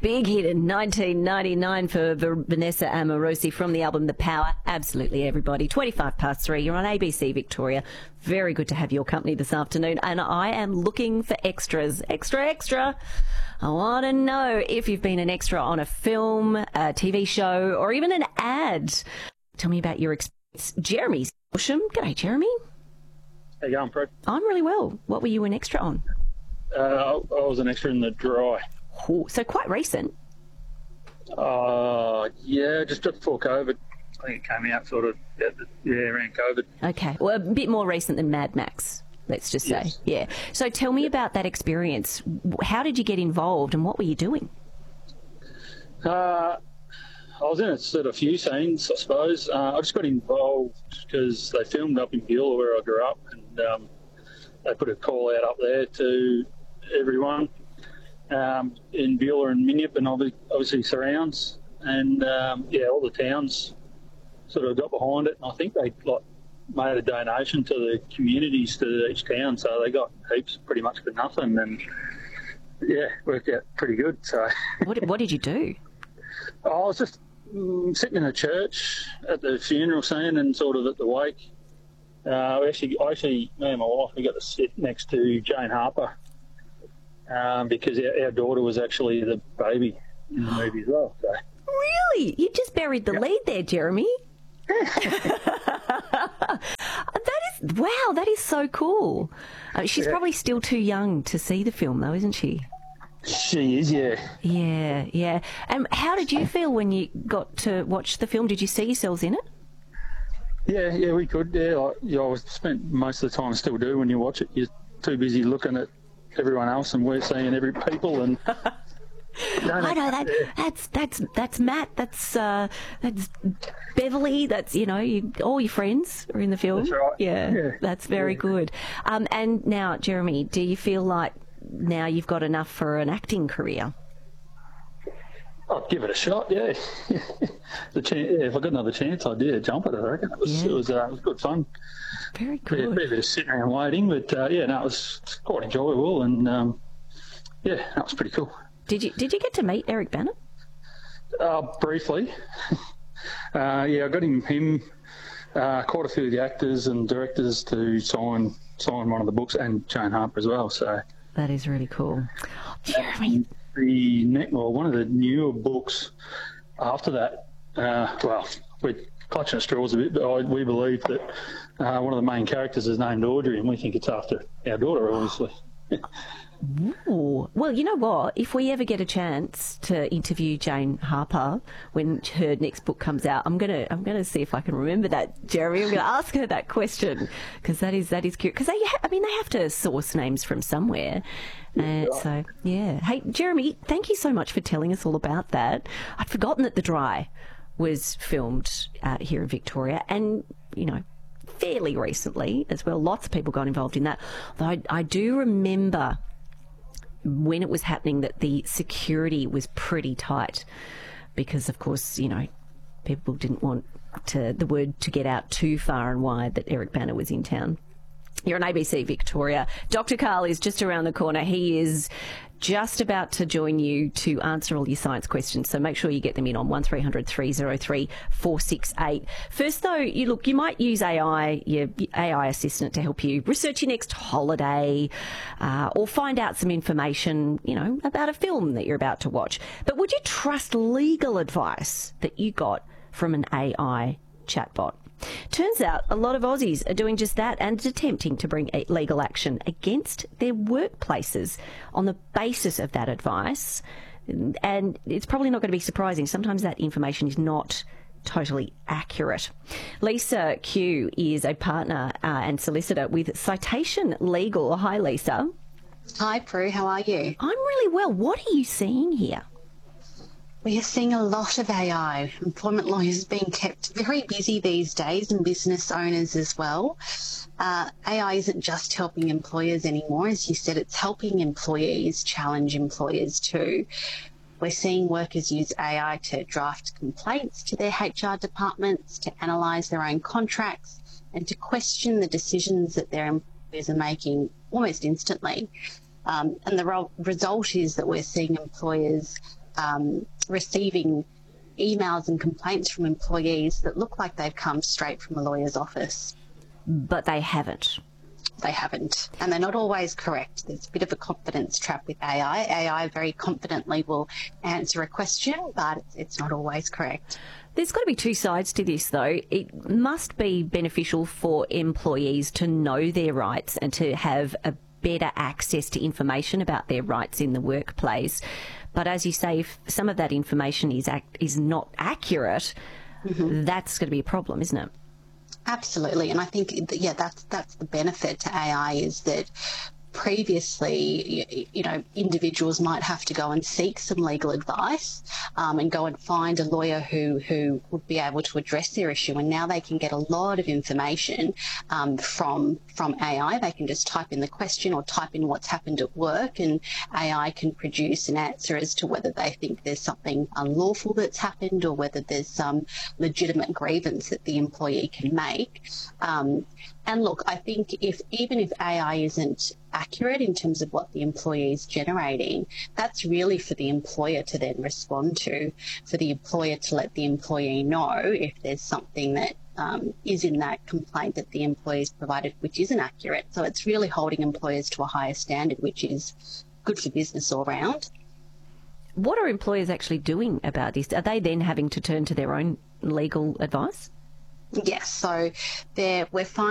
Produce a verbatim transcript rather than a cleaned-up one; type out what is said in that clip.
Big hit in nineteen ninety-nine for Vanessa Amorosi from the album The Power. Absolutely, everybody. twenty-five past three. You're on A B C Victoria. Very good to have your company this afternoon. And I am looking for extras. Extra, extra. I want to know if you've been an extra on a film, a T V show, or even an ad. Tell me about your experience. Jeremy Busham. G'day, Jeremy. How you going, Fred? I'm really well. What were you an extra on? Uh, I was an extra in The Dry. Ooh, so quite recent. Uh, yeah, just before COVID. I think it came out sort of, yeah, around COVID. Okay. Well, a bit more recent than Mad Max, let's just say. Yes. Yeah. So tell me about that experience. How did you get involved and what were you doing? Uh, I was in a sort of few scenes, I suppose. Uh, I just got involved because they filmed up in Beulah where I grew up, and um, they put a call out up there to everyone um, in Beulah and Minyip and obviously surrounds. And, um, yeah, all the towns sort of got behind it, and I think they like made a donation to the communities to each town, so they got heaps pretty much for nothing, and yeah, worked out pretty good. So what, what did you do? I was just mm, sitting in a church at the funeral scene and sort of at the wake. Uh, we actually, I actually, me and my wife, we got to sit next to Jane Harper um, because our, our daughter was actually the baby in the movie as well. So. Really? You just buried the Yep. lead there, Jeremy. That is, wow, that is so cool. Uh, she's Yeah. probably still too young to see the film, though, isn't she? She is, yeah. Yeah, yeah. And how did you feel when you got to watch the film? Did you see yourselves in it? Yeah, yeah, we could. Yeah, I, yeah, I was spent most of the time, still do when you watch it. You're too busy looking at everyone else, and we're seeing every people and. No, no, I know that. yeah. That's that's that's Matt. That's uh, that's Beverly. That's you know, you, all your friends are in the film. That's right. Yeah, Yeah. that's very Yeah. good. Um, and now, Jeremy, do you feel like now you've got enough for an acting career? I'd give it a shot. Yeah, the chance, yeah. If I got another chance, I'd yeah, jump at it. I reckon it was Yeah. it was uh, it was good fun. Very Yeah, a good. bit of sitting around waiting, but uh, yeah, no, it was quite enjoyable, and um, yeah, that was pretty cool. Did you did you get to meet Eric Bana? Uh, briefly, uh, yeah, I got him him uh, quite a few of the actors and directors to sign sign one of the books, and Jane Harper as well. So That is really cool. Jeremy. the ne- well, one of the newer books after that, uh, well, we're clutching at straws a bit, but I, we believe that uh, one of the main characters is named Audrey, and we think it's after our daughter, obviously. Ooh. Well, you know what? If we ever get a chance to interview Jane Harper when her next book comes out, I'm gonna I'm gonna see if I can remember that, Jeremy. I'm gonna ask her that question because that is that is cute. Because they, ha- I mean, they have to source names from somewhere. Uh, so yeah. Hey, Jeremy, thank you so much for telling us all about that. I'd forgotten that The Dry was filmed uh, here in Victoria, and you know, fairly recently as well. Lots of people got involved in that. Though I, I do remember when it was happening that the security was pretty tight because, of course, you know, people didn't want to, the word to get out too far and wide that Eric Bana was in town. You're on A B C Victoria. Doctor Karl is just around the corner. He is just about to join you to answer all your science questions, so make sure you get them in on one three hundred three oh three four six eight. First, though, you look, you might use A I, your A I assistant, to help you research your next holiday uh, or find out some information, you know, about a film that you're about to watch. But would you trust legal advice that you got from an A I chatbot? Turns out a lot of Aussies are doing just that and attempting to bring legal action against their workplaces on the basis of that advice. And it's probably not going to be surprising. Sometimes that information is not totally accurate. Lisa Q is a partner uh, and solicitor with Citation Legal. Hi, Lisa. Hi, Prue. How are you? I'm really well. What are you seeing here? We are seeing a lot of A I. Employment lawyers being kept very busy these days, and business owners as well. Uh, A I isn't just helping employers anymore. As you said, it's helping employees challenge employers too. We're seeing workers use A I to draft complaints to their H R departments, to analyse their own contracts, and to question the decisions that their employers are making almost instantly. Um, and the re- result is that we're seeing employers um, receiving emails and complaints from employees that look like they've come straight from a lawyer's office. But they haven't. They haven't. And they're not always correct. There's a bit of a confidence trap with A I. A I very confidently will answer a question, but it's not always correct. There's got to be two sides to this, though. It must be beneficial for employees to know their rights and to have a better access to information about their rights in the workplace. But as you say, if some of that information is ac- is not accurate, mm-hmm. that's going to be a problem, isn't it? Absolutely, and I think that, yeah, that's that's the benefit to A I is that previously, you, you know, individuals might have to go and seek some legal advice um, and go and find a lawyer who, who would be able to address their issue. And now they can get a lot of information um, from from A I. They can just type in the question or type in what's happened at work, and A I can produce an answer as to whether they think there's something unlawful that's happened or whether there's some legitimate grievance that the employee can make. Um, And look, I think if even if A I isn't accurate in terms of what the employee is generating, that's really for the employer to then respond to, for the employer to let the employee know if there's something that um, is in that complaint that the employee's provided which isn't accurate. So it's really holding employers to a higher standard, which is good for business all round. What are employers actually doing about this? Are they then having to turn to their own legal advice? Yes, so there we're finding